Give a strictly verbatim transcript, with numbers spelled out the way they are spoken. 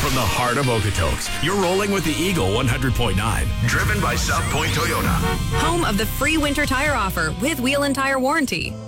from the heart of Okotoks, you're rolling with the Eagle one hundred point nine. Driven by South Point Toyota. Home of the free winter tire offer with wheel and tire warranty.